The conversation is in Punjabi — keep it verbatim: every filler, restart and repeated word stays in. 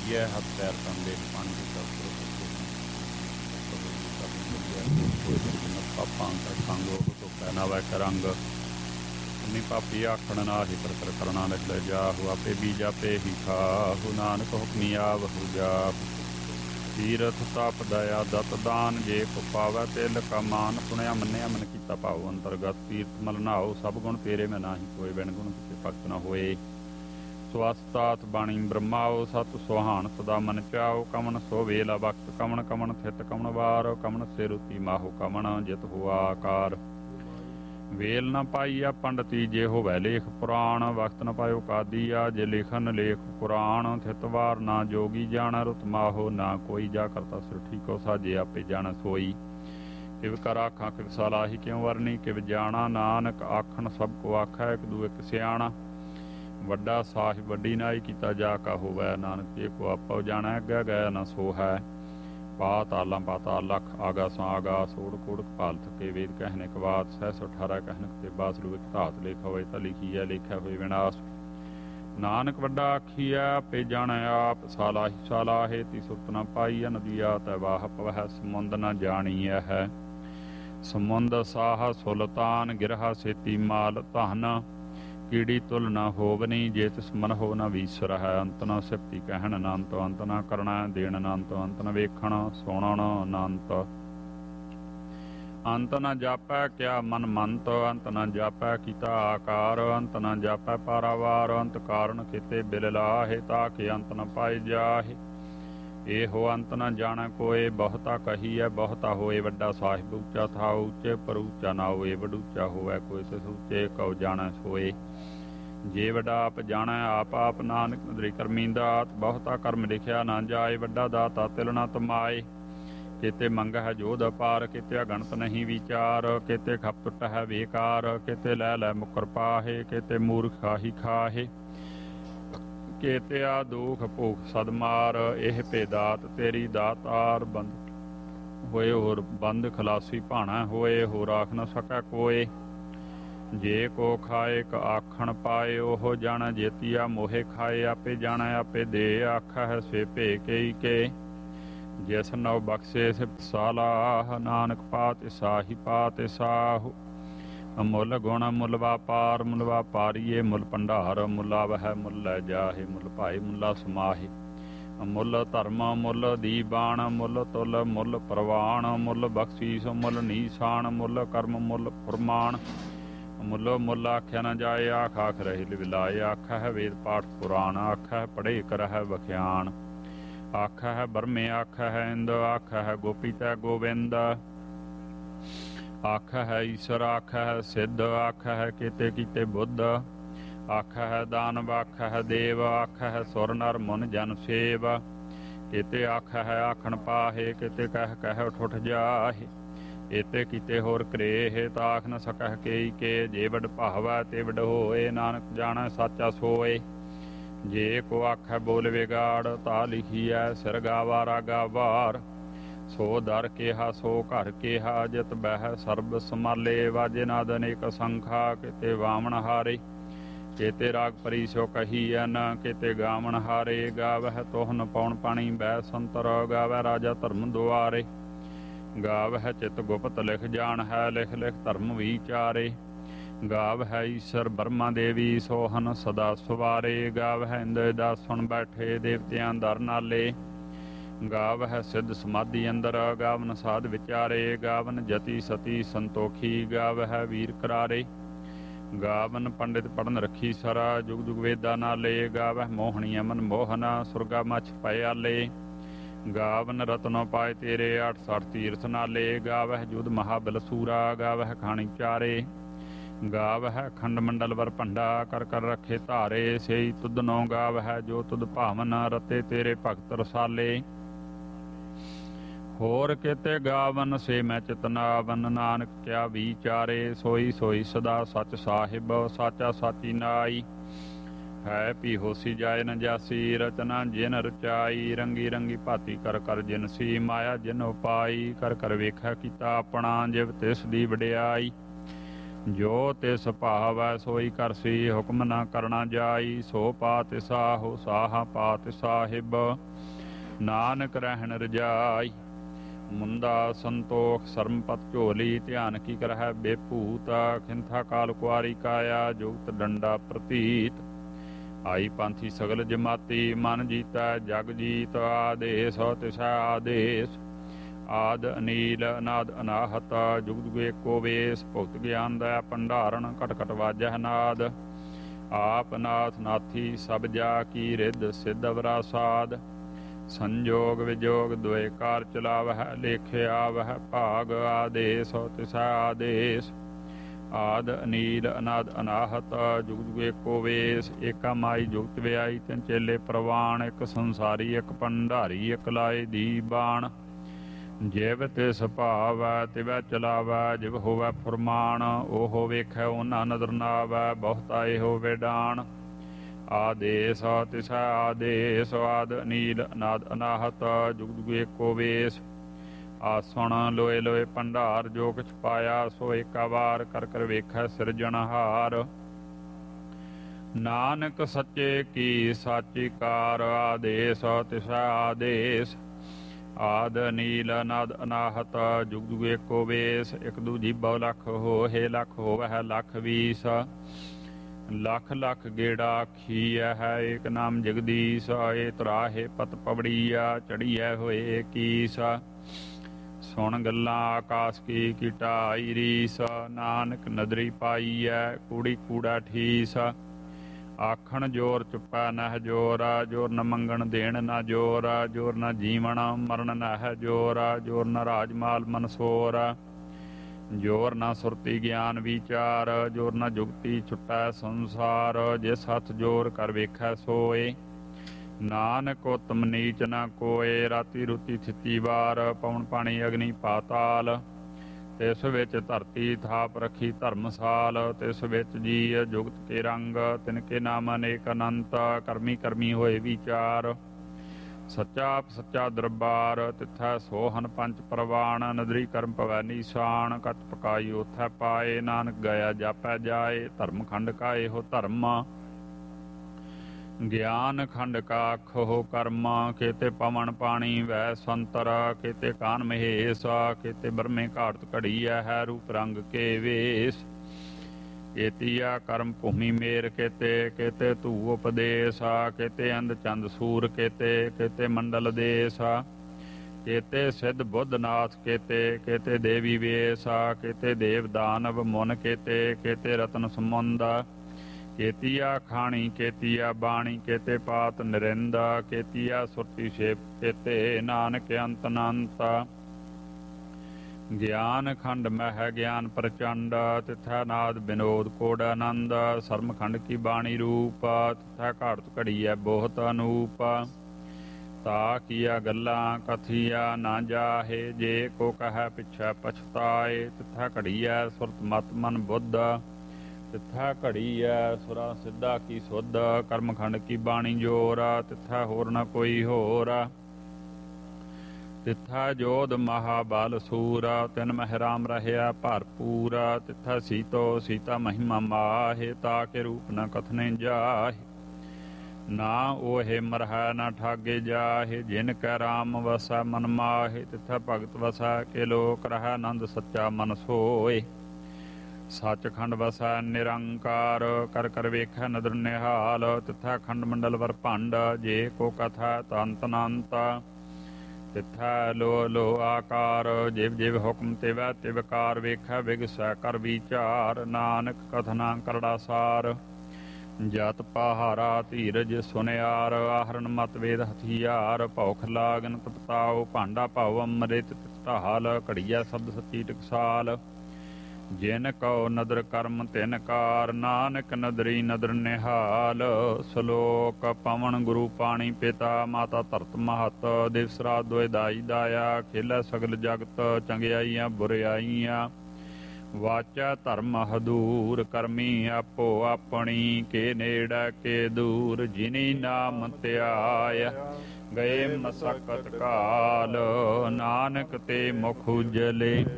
ਵਧੀਆ ਹੱਥ ਪੈਰ ਤੰਦੇ ਪਾਣੀ ਦੀ ਕਸਰਤ ਪਾਪਾਂ ਕਾ ਖੰਗ ਉਹ ਧੋਖਾ ਨਾ ਵੈ ਕਰੰਗ ਨੀ ਪਾਪੀ ਆਖਣ ਨਾ ਹੀ ਕਰ ਕਰ ਕਰਨਾ ਲਿਖ ਲੈ ਜਾ ਹੁਆ ਪੇ ਬੀਜਾ ਪੇ ਹੀ ਖਾਹੁ ਨਾਨਕ ਹੁਕਮੀ ਆਵਹੁ ਜਾਪ ਤੀਰਥ ਤਪ ਦਇਆ ਦਤ ਦਾਨ ਜੇ ਕੋ ਪਾਵੈ ਤਿਲ ਕਾ ਮਾਨ ਸੁਣਿਆ ਮੰਨਿਆ ਮਨ ਕੀਤਾ ਭਾਉ ਅੰਤਰਗਤ ਤੀਰਥ ਮਲ ਨਹਾਉ ਸਭ ਗੁਣ ਤੇਰੇ ਮੈਂ ਨਾਹੀ ਕੋਈ ਬਿਨ ਗੁਣ ਕਿਤੇ ਭਗਤ ਨ ਹੋਏ ਸਵਸਤਾਤ ਬਾਣੀ ਬ੍ਰਹਮਾਓ ਸਤ ਸੁਹਾਣ ਸਦਾ ਮਨ ਚਾਓ ਕਮਨ ਸੋ ਵੇਲਾ ਵਕਤ ਕਮਨ ਕਮਨ ਥਿਤ ਕਮਨ ਵਾਰ ਕਮਨ ਸਿਰੁਤੀ ਮਾਹੋ ਕਮਨ ਜਿਤ ਹੁਆ ਆਕਾਰ ਵੇਲ ਨ ਪਾਈਆ ਪੰਡਤੀ ਜੇ ਹੋਵੈ ਲੇਖ ਪੁਰਾਣ ਵਕਤ ਨ ਪਾਇਓ ਕਾਦੀਆ ਜੇ ਲਿਖਨ ਲੇਖ ਪੁਰਾਣ ਥਿਤ ਵਾਰ ਨਾ ਜੋਗੀ ਜਾਣ ਰੁਤ ਮਾਹੋ ਨਾ ਕੋਈ ਜਾ ਕਰਤਾ ਸਿਰ ਠੀਕੋ ਸਾਜੇ ਆਪੇ ਜਾਣ ਸੋਈ ਕਿਵ ਕਰ ਆਖਾਂ ਕਿਵ ਸਲਾਹੀ ਕਿਉ ਵਰਨੀ ਕਿਵ ਜਾਣਾ ਨਾਨਕ ਆਖਣ ਸਭ ਕੋ ਆਖੈ ਇੱਕ ਦੂ ਇੱਕ ਸਿਆਣਾ ਵੱਡਾ ਸਾਹਿਬ ਵੱਡੀ ਨਾਈ ਕੀਤਾ ਜਾ ਕਾ ਹੋਵੈ ਨਾਨਕ ਜੇ ਕੋ ਆਪੋ ਜਾਣੈ ਅੱਗੇ ਗਿਆ ਨਾ ਸੋ ਹੈ ਪਾਤਾਲਾਂ ਪਾਤਾਲ ਲਖ ਆਗਾਸਾਂ ਆਗਾਸ ਓੜ ਕੋੜ ਕਪਾਲ ਥਕੇ ਵੇਦ ਕਹਿਨੇ ਕਵਾਤ ਸਹਿ ਸੌ ਅਠਾਰਾਂ ਕਹਿਨਕ ਤੇ ਬਾਸਰੂ ਇੱਕ ਧਾਤ ਲੇਖਾ ਹੋਏ ਤਾਂ ਲਿਖੀ ਹੈ ਲੇਖਿਆ ਹੋਏ ਵਿਨਾਸ਼ ਨਾਨਕ ਵੱਡਾ ਆਖੀਐ ਆਪੇ ਜਾਣੈ ਆਪ ਸਾਲਾਹੀ ਸਾਲਾਹੇ ਤੀ ਸੁਰਤ ਨ ਪਾਈ ਨਦੀਆ ਤੈ ਵਾਹ ਪਵਹਿ ਸਮੁੰਦ ਨ ਜਾਣੀਐ ਹੈ ਸਮੁੰਦ ਸਾਹ ਸੁਲਤਾਨ ਗਿਰਹਾ ਸੇਤੀ ਮਾਲ ਧਨ ਕੀੜੀ ਤੁਲ ਨ ਹੋਵਨੀ ਜੇ ਤਿਸ ਮਨ ਹੋ ਨ ਵੀਸਰ ਹੈ ਅੰਤ ਨ ਸਿਫਤੀ ਕਹਿਣ ਅਨੰਤ ਅੰਤ ਨ ਕਰਨਾ ਦੇਣ ਅਨੰਤ ਅੰਤ ਨ ਵੇਖਣ ਸੁਣਨ ਅਨੰਤ ਅੰਤ ਨ ਜਾਪੈ ਕਿਆ ਮਨ ਮੰਤ ਅੰਤ ਨ ਜਾਪੈ ਕੀਤਾ ਆਕਾਰ ਅੰਤ ਨ ਜਾਪੈ ਪਾਰਾਵਾਰ ਅੰਤ ਕਾਰਨ ਕਿਤੇ ਬਿਲ ਲਾਹੇ ਤਾਂ ਕਿ ਅੰਤ ਨ ਪਾਈ ਜਾਹੇ ਇਹੋ ਅੰਤ ਨ ਜਾਣੈ ਕੋਏ ਬਹੁਤਾ ਕਹੀਐ ਬਹੁਤਾ ਹੋਏ ਵੱਡਾ ਸਾਹਿਬ ਉੱਚਾ ਥਾ ਉੱਚੇ ਪਰ ਉੱਚਾ ਨਾ ਹੋਏ ਵਡੂਚਾ ਹੋਵੇ ਕੋਈ ਤਿਸ ਉੱਚੇ ਕਉ ਜਾਣੈ ਸੋਏ ਜੇ ਵੱਡਾ ਆਪ ਜਾਣੈ ਆਪ ਆਪ ਨਾਨਕ ਨਦਰੀ ਕਰਮੀ ਦਾਤ ਬਹੁਤਾ ਕਰਮ ਲਿਖਿਆ ਨਾ ਜਾਏ ਵੱਡਾ ਦਾਤਾ ਤਿਲ ਨਾ ਤਮਾਏ ਕਿਤੇ ਮੰਗ ਹੈ ਜੋਧ ਅਪਾਰ ਕਿਤੇ ਅਗਣਤ ਨਹੀਂ ਵਿਚਾਰ ਕਿਤੇ ਖਪ ਟੁੱਟ ਹੈ ਬੇਕਾਰ ਕਿਤੇ ਲੈ ਲੈ ਮੁਕਰ ਪਾਹੇ ਕਿਤੇ ਮੂਰਖ ਖਾਹੀ ਖਾਹੇ ਕੇਤਿਆ ਦੁਖ ਭੂਖ ਸਦਮਾਰ ਇਹ ਭੇਦਾਤ ਤੇਰੀ ਦਾਤਾਰ ਬੰਦ ਹੋਏ ਹੋਰ ਬੰਦ ਖਲਾਸੀ ਭਾਣਾ ਹੋਏ ਹੋਰ ਆਖ ਨ ਸਕੈ ਕੋਏ ਜੇ ਕੋ ਖਾਏ ਕ ਆਖਣ ਪਾਏ ਉਹ ਜਾਣ ਜੇਤੀਆ ਮੋਹੇ ਖਾਏ ਆਪੇ ਜਾਣੈ ਆਪੇ ਦੇ ਆਖਾ ਹੈ ਸੇ ਭੇ ਕਈ ਕੇ ਜਿਸ ਨਉ ਬਖਸ਼ੇ ਸਿਫਤ ਸਾਲਾਹ ਨਾਨਕ ਪਾਤ ਸਾਹੀ ਪਾਤ ਸਾਹੁ ਮੁੱਲ ਗੁਣ ਮੁੱਲ ਵਾਪਾਰ ਮੁੱਲ ਵਾਪਾਰੀਏ ਮੁੱਲ ਭੰਡਾਰ ਮੁੱਲਾ ਵਹਿ ਮੁੱਲ ਲੈ ਜਾਹੇ ਮੁੱਲ ਭਾਈ ਮੁੱਲਾ ਸਮਾਹੇ ਮੁੱਲ ਧਰਮ ਮੁੱਲ ਦੀਬਾਨ ਮੁੱਲ ਤੁਲ ਮੁੱਲ ਪ੍ਰਵਾਨ ਮੁੱਲ ਬਖਸ਼ੀਸ ਮੁੱਲ ਨੀਸਾਨ ਮੁੱਲ ਕਰਮ ਮੁੱਲ ਫਰਮਾਨ ਮੁੱਲ ਮੁੱਲ ਆਖਿਆ ਨਾ ਜਾਏ ਆਖ ਆਖ ਰਹੇ ਲਿਵਲਾਏ ਆਖਾ ਹੈ ਵੇਦ ਪਾਠ ਪੁਰਾਣ ਆਖਾ ਹੈ ਪੜ੍ਹੇ ਕਰ ਹੈ ਵਖਿਆਣ ਆਖਾ ਹੈ ਬਰਮੇ ਆਖਾ ਹੈ ਇੰਦ ਆਖਾ ਹੈ ਗੋਪੀ ਤੈ ਗੋਬਿੰਦ ਆਖਾ ਹੈ ਈਸ਼ਰ ਆਖਾ ਹੈ ਸਿੱਧ ਆਖਾ ਹੈ ਕੀਤੇ ਕੀਤੇ ਬੁੱਧ ਆਖਾ ਹੈ ਦਾਨਵ ਆਖਾ ਹੈ ਦੇਵ ਆਖਾ ਹੈ ਸੁਰ ਨਰ ਮੁਨ ਜਨ ਸੇਵ ਕੀਤੇ ਆਖਾ ਹੈ ਆਖਣ ਪਾਹੇ ਕੀਤੇ ਕਹਿ ਕਹਿ ਉਠ ਉਠ ਜਾਹੇ ਏਤੇ ਕੀਤੇ ਹੋਰ ਕਰੇਹ ਤਾਖ ਨ ਸਕਹਿ ਕੇਈ ਕੇ ਜੇ ਵਡ ਭਾਵੈ ਤੇ ਵਡ ਹੋਏ ਨਾਨਕ ਜਾਣੈ ਸਾਚਾ ਸੋਏ ਜੇ ਕੋ ਆਖੈ ਬੋਲ ਵਿਗਾੜ ਤਾ ਲਿਖੀਐ ਸਿਰ ਗਾਵਾ ਰਾਗਾ ਵਾਰ ਸੋ ਦਰ ਕੇਹਾ ਸੋ ਘਰ ਕੇਹਾ ਜਿਤ ਬਹਿ ਸਰਬ ਸਮਾਲੇ ਵਾਜੇ ਨਾਦ ਅਨੇਕ ਸੰਖਾ ਕਿਤੇ ਵਾਮਣ ਹਾਰੇ ਕਿਤੇ ਰਾਗ ਪਰੀ ਸੋ ਕਹੀਐ ਨ ਕਿਤੇ ਗਾਵਣ ਹਾਰੇ ਗਾਵਹਿ ਤੋਹਨ ਪੌਣ ਪਾਣੀ ਬੈ ਸੰਤਰ ਗਾਵੈ ਰਾਜਾ ਧਰਮ ਦੁਆਰੇ ਗਾਵਹਿ ਚਿਤ ਗੁਪਤ ਲਿਖ ਜਾਣ ਹੈ ਲਿਖ ਲਿਖ ਧਰਮ ਵਿਚਾਰੇ ਗਾਵਹਿ ਈਸ਼ਰ ਬਰਮਾ ਦੇਵੀ ਸੋਹਨ ਸਦਾ ਸਵਾਰੇ ਗਾਵਹਿ ਇੰਦਰ ਦਾ ਸੁਣ ਬੈਠੇ ਦੇਵਤਿਆਂ ਦਰ ਨਾਲੇ ਗਾਵਹਿ ਸਿੱਧ ਸਮਾਧੀ ਅੰਦਰ ਗਾਵਨ ਸਾਧ ਵਿਚਾਰੇ ਗਾਵਨ ਜਤੀ ਸਤੀ ਸੰਤੋਖੀ ਗਾਵਹਿ ਵੀਰ ਕਰਾਰੇ ਗਾਵਨ ਪੰਡਿਤ ਪੜਨ ਰੱਖੀ ਸਰਾ ਜੁਗ ਜੁਗ ਵੇਦਾ ਨਾਲੇ ਗਾਵਹਿ ਮੋਹਣੀ ਅਮਨ ਮੋਹਨਾ ਸੁਰਗਾ ਮਛ ਪਏ ਆਲੇ ਗਾਵਨ ਰਤਨੋ ਪਾਏ ਤੇਰੇ ਅੱਠ ਸੱਠ ਤੀਰਥ ਨਾਲੇ ਗਾਵਹਿ ਜੁਦ ਮਹਾਬਲ ਸੂਰਾ ਗਾਵਹਿ ਖਾਣੀ ਚਾਰੇ ਗਾਵਹਿ ਖੰਡ ਮੰਡਲ ਵਰ ਭੰਡਾ ਕਰ ਕਰ ਰੱਖੇ ਧਾਰੇ ਸੇਈ ਤੁਧ ਨੋ ਗਾਵਹਿ ਜੋ ਤੁਧ ਭਾਵਨ ਰਤੇ ਤੇਰੇ ਭਗਤ ਰਸਾਲੇ ਹੋਰ ਕਿਤੇ ਗਾਵਨ ਸੇ ਮੈਂ ਚਿਤਨਾਵਨ ਨਾਨਕ ਕਿਆ ਵਿਚਾਰੇ ਸੋਈ ਸੋਈ ਸਦਾ ਸਚ ਸਾਹਿਬ ਸਾਚਾ ਸਾਚੀ ਨਾਈ ਹੈ ਪੀ ਹੋਸੀ ਜਾਏ ਨ ਜਾਸੀ ਰਚਨਾ ਜਿਨ ਰਚਾਈ ਰੰਗੀ ਰੰਗੀ ਭਾਤੀ ਕਰ ਕਰ ਜਿਨ ਸੀ ਮਾਇਆ ਜਿਨ ਉਪਾਈ ਕਰ ਕਰ ਵੇਖਿਆ ਕੀਤਾ ਆਪਣਾ ਜਿਵ ਤਿਸ ਦੀ ਵਡਿਆਈ ਜੋ ਤਿਸ ਭਾਵੈ ਸੋਈ ਕਰਸੀ, ਹੁਕਮ ਨ ਕਰਨਾ ਜਾਈ। ਸੋ ਪਾਤਿ ਸਾਹੋ ਸਾਹਾ ਪਾਤਿ ਸਾਹਿਬ, ਨਾਨਕ ਰਹਿਣ ਰਜਾਈ। ਮੁੰਦਾ ਸੰਤੋਖ ਸਰਮਪਤ ਝੋਲੀ, ਧਿਆਨ ਕੀ ਕਰਹਿ ਬੇਭੂਤ। ਖਿੰਥਾ ਕਾਲ ਕੁਆਰੀ ਕਾਇਆ, ਜੁਗਤ ਡੰਡਾ ਪ੍ਰਤੀਤ। ਆਈ ਪੰਥੀ ਸਗਲ ਜਮਾਤੀ, ਮਨ ਜੀਤੈ ਜਗ ਜੀਤ। ਆਦੇਸ ਤਿਸੈ ਆਦੇਸ, ਆਦ ਅਨੀਲ ਅਨਾਦ ਅਨਾਹਤ। ਜੁਗ ਜੁਗ ਏਕੋ ਵੇਸ, ਭੁਗਤ ਗਿਆਨ ਦਇਆ ਭੰਡਾਰਨ। ਘਟ ਘਟ ਵਾਜਹਿ ਨਾਦ, ਆਪ ਨਾਥ ਨਾਥੀ ਸਭ ਜਾ ਕੀ ਰਿੱਧ। ਸਿੱਧ ਅਵਰਾ ਸਾਧ, ਸੰਜੋਗ ਵਿਜੋਗ ਦੁਇ ਕਾਰ ਚਲਾਵਹਿ। ਲੇਖੇ ਆਵਹਿ ਭਾਗ, ਆਦੇਸ ਤਿਸੈ ਆਦੇਸ। ਆਦ ਅਨੀਲ ਅਨਾਦ ਅਨਾਹਤ, ਜੁਗ ਜੁਗ ਏਕੋ ਵੇਸ। ਏਕਾ ਮਾਈ ਜੁਗਤ ਵਿਆਈ, ਤਿੰਨ ਚੇਲੇ ਪ੍ਰਵਾਨ। ਇੱਕ ਸੰਸਾਰੀ ਇੱਕ ਭੰਡਾਰੀ, ਇੱਕ ਲਾਏ ਦੀ ਬਾਣ। ਜਿਵ ਤਿਸ ਭਾਵੈ ਤਿਵੈ ਚਲਾਵੈ, ਜਿਵ ਹੋਵੈ ਫੁਰਮਾਨ। ਉਹ ਵੇਖੈ ਉਹਨਾਂ ਨਦਰ ਨ ਆਵੈ, ਬਹੁਤਾ ਇਹੋ ਵਿਡਾਣ। ਆਦੇਸ ਤਿਸੈ ਆਦੇਸ, ਆਦ ਅਨੀਲ ਅਨਾਦ ਅਨਾਹਤ। ਜੁਗ ਜੁਗ ਏਕੋ ਵੇਸ। ਆਸਣ ਲੋਏ ਲੋਏ ਭੰਡਾਰ, ਜੋ ਕਿਛ ਪਾਇਆ ਸੋ ਏਕਾ ਵਾਰ। ਕਰ ਕਰ ਵੇਖੈ ਸਿਰਜਣਹਾਰ, ਨਾਨਕ ਸੱਚੇ ਕੀ ਸਾਚੀ ਕਾਰ। ਆਦੇਸ ਤਿਸੈ ਆਦੇਸ, ਆਦ ਅਨੀਲ ਅਨਾਦ ਅਨਾਹਤ। ਜੁਗ ਜੁਗ ਏਕੋ ਵੇਸ। ਇੱਕ ਦੂਜੀ ਬਹੁ ਲੱਖ ਹੋਏ, ਲੱਖ ਹੋਵੈ ਲੱਖ ਵੀਸ। ਲੱਖ ਲੱਖ ਗੇੜਾ ਖੀਐ ਹੈ, ਏਕ ਨਾਮ ਜਗਦੀਸ਼। ਏ ਤਰਾਹੇ ਪਤ ਪਵੜੀਆ, ਚੜੀਐ ਹੋਏ ਕੀਸ। ਸੁਣ ਗੱਲਾਂ ਆਕਾਸ ਕੀ ਕੀਟਾਈ ਰੀਸ। ਨਾਨਕ ਨਦਰੀ ਪਾਈਐ, ਕੂੜੀ ਕੂੜਾ ਠੀਸ। ਆਖਣ ਜੋਰ ਚੁੱਪੈ ਨਹਿ ਜੋਰ, ਜੋਰ ਨ ਮੰਗਣ ਦੇਣ ਨਾ ਜੋਰ। ਜੋਰ ਨ ਜੀਵਨ ਮਰਨ ਨਹਿ ਜੋਰ, ਜੋਰ ਨ ਰਾਜਮਾਲ ਮਨਸੋਰ। ਜੋਰ ਨ ਸੁਰਤੀ ਗਿਆਨ ਵਿਚਾਰ, ਜੋਰ ਨ ਜੁਗਤੀ ਛੁਟੈ ਸੰਸਾਰ। ਜਿਸ ਹੱਥ ਜੋਰ ਕਰ ਵੇਖੈ ਸੋਏ, ਨਾਨਕ ਉਤਮ ਨੀਚ ਨ ਕੋਏ। ਰਾਤੀ ਰੁਤੀ ਥਿਤੀ ਵਾਰ, ਪਵਨ ਪਾਣੀ ਅਗਨੀ ਪਾਤਾਲ। ਤਿਸ ਵਿੱਚ ਧਰਤੀ ਥਾਪ ਰੱਖੀ ਧਰਮਸਾਲ। ਤਿਸ ਵਿੱਚ ਜੀ ਜੁਗਤ ਕੇ ਰੰਗ, ਤਿਨਕੇ ਨਾਮ ਅਨੇਕ ਅਨੰਤ। ਕਰਮੀ ਕਰਮੀ ਹੋਏ ਵਿਚਾਰ, ਸੱਚਾ ਆਪ ਸੱਚਾ ਦਰਬਾਰ। ਤਿੱਥੈ ਸੋਹਨ ਪੰਚ ਪ੍ਰਵਾਨ, ਨਦਰੀ ਕਰਮ ਪਵੈ ਨੀਸਾਨ। ਕਤ ਪਕਾਈ ਉਥੈ ਪਾਏ, ਨਾਨਕ ਗਿਆ ਜਾਪੈ ਜਾਏ। ਧਰਮ ਖੰਡ ਕਾ ਇਹੋ ਧਰਮ, ਗਿਆਨ ਖੰਡ ਕਾ ਆਖੋ ਕਰਮ। ਕੇਤੇ ਪਵਨ ਪਾਣੀ ਵੈ ਸੰਤਰ, ਕੇਤੇ ਕਾਨ ਮਹੇਸ਼। ਕੇਤੇ ਬਰਮੇ ਘਾੜਤ ਘੜੀਐ ਹੈ, ਰੂਪ ਰੰਗ ਕੇ ਵੇਸ। ਕੇਤੀਆ ਕਰਮ ਭੂਮੀ ਮੇਰ ਕੇਤੇ, ਕੇਤੇ ਧੂ ਉਪਦੇਸ। ਕੇਤੇ ਅੰਧ ਚੰਦ ਸੂਰ ਕੇਤੇ, ਕੇਤੇ ਮੰਡਲ ਦੇਸ। ਕੇਤੇ ਸਿੱਧ ਬੁੱਧ ਨਾਥ ਕੇਤੇ, ਕੇਤੇ ਦੇਵੀ ਵੇਸ। ਕੇਤੇ ਦੇਵ ਦਾਨਵ ਮੁਨ ਕੇਤੇ, ਕੇਤੇ ਰਤਨ ਸਮੁੰਦ। ਕੇਤੀਆ ਖਾਣੀ ਕੇਤੀਆ ਬਾਣੀ, ਕੇਤੇ ਪਾਤ ਨਰਿੰਦ। ਕੇਤੀਆ ਸੁਰਤੀ ਸੇਪ ਕੇਤੇ, ਨਾਨਕ ਅੰਤ ਅਨੰਤ। ਗਿਆਨ ਖੰਡ ਮਹਿ ਗਿਆਨ ਪ੍ਰਚੰਡ, ਤਿਥੈ ਨਾਦ ਬਿਨੋਦ ਕੋਡ ਆਨੰਦ। ਸਰਮ ਖੰਡ ਕੀ ਬਾਣੀ ਰੂਪ, ਤਿਥੈ ਘਾੜਤ ਘੜੀਐ ਬਹੁਤ ਅਨੂਪ। ਤਾ ਕੀਆ ਗੱਲਾਂ ਕਥੀਆ ਨਾ ਜਾਹੇ, ਜੇ ਕੋ ਕਹੈ ਪਿਛੈ ਪਛਤਾਏ। ਤਿਥੈ ਘੜੀਐ ਸੁਰਤ ਮਤ ਮਨ ਬੁੱਧ, ਤਿਥੈ ਘੜੀਐ ਸੁਰਾ ਸਿੱਧਾ ਕੀ ਸੁਧ। ਕਰਮ ਖੰਡ ਕੀ ਬਾਣੀ ਜੋਰ, ਤਿਥੈ ਹੋਰ ਨ ਕੋਈ ਹੋਰ। ਤਿਥੈ ਜੋਧ ਮਹਾਬਲ ਸੂਰ, ਤਿਨ ਮਹਿ ਰਾਮ ਰਹਿਆ ਭਰਪੂਰ। ਤਿਥੈ ਸੀਤੋ ਸੀਤਾ ਮਹਿਮਾ ਮਾਹੇ, ਤਾ ਕੇ ਰੂਪ ਨ ਕਥਨੇ ਜਾਹੇ। ਨਾ ਉਹੇ ਮਰਹੈ ਨਾ ਠਾਗੇ ਜਾਹੇ, ਜਿਨ ਕੈ ਰਾਮ ਵਸੈ ਮਨ ਮਾਹੇ। ਤਿਥੈ ਭਗਤ ਵਸੈ ਕੇ ਲੋਕ ਰਹਿ, ਆਨੰਦ ਸੱਚਾ ਮਨ ਸੋਏ। ਸੱਚਖੰਡ ਵਸੈ ਨਿਰੰਕਾਰ, ਕਰ ਕਰ ਵੇਖੈ ਨਦਰ ਨਿਹਾਲ। ਤਿਥੈ ਖੰਡ ਮੰਡਲ ਵਰ ਭੰਡ, ਜੇ ਕੋ ਕਥੈ ਤੰਤ ਅਨੰਤ। ਤਿਥੈ ਲੋ ਲੋ ਆਕਾਰ, ਜਿਵ ਜਿਵ ਹੁਕਮ ਤਿਵੈ ਤਿਵਕਾਰ। ਵੇਖੈ ਵਿਗਸੈ ਕਰ ਵਿਚਾਰ, ਨਾਨਕ ਕਥਨਾ ਕਰੜਾ ਸਾਰ। ਜਤ ਪਹਾਰਾ ਧੀਰਜ ਸੁਨਿਆਰ, ਆਹਰਨ ਮਤ ਵੇਦ ਹਥਿਆਰ। ਭੌਖ ਲਾਗਨ ਤਪਤਾਓ, ਭਾਂਡਾ ਭਾਉ ਅੰਮ੍ਰਿਤ ਢਾਲ। ਘੜੀਆ ਸ਼ਬਦ ਸੱਚੀ ਟਕਸਾਲ, ਜਿਨ ਕਉ ਨਦਰ ਕਰਮ ਤਿਨ ਕਾਰ। ਨਾਨਕ ਨਦਰੀ ਨਦਰ ਨਿਹਾਲ। ਸਲੋਕ ਪਵਨ ਗੁਰੂ ਪਾਣੀ ਪਿਤਾ, ਮਾਤਾ ਧਰਤ ਮਹਤ। ਦਿਵਸ ਰਾਤ ਦੋਇ ਦਾਈ ਦਾਇਆ, ਖੇਲੈ ਸਗਲ ਜਗਤ। ਚੰਗਿਆਈਆਂ ਬੁਰਿਆਈਆਂ, ਵਾਚਾ ਧਰਮ ਹਦੂਰ। ਕਰਮੀ ਆਪੋ ਆਪਣੀ, ਕੇ ਨੇੜੇ ਕੇ ਦੂਰ। ਜਿਨੀ ਨਾਮ ਧਿਆਇਆ, ਗਏ ਮਸਕਤ ਕਾਲ। ਨਾਨਕ ਤੇ ਮੁਖ ਉਜਲੇ,